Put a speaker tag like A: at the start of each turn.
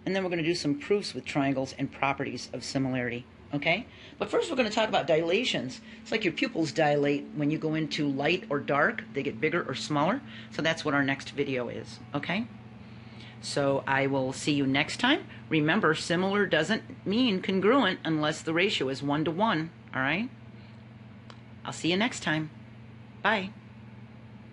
A: and then we're going to do some proofs with triangles and properties of similarity. Okay? But first we're going to talk about dilations. It's like your pupils dilate when you go into light or dark. They get bigger or smaller. So that's what our next video is. Okay? So I will see you next time. Remember, similar doesn't mean congruent unless the ratio is 1 to 1. All right? I'll see you next time. Bye.